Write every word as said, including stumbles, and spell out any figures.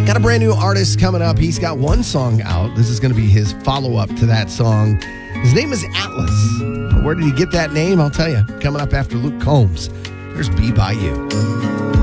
Got a brand new artist coming up. He's got one song out. This is going to be his follow-up to that song. His name is Atlas. Where did he get that name? I'll tell you. Coming up after Luke Combs. There's Be By You.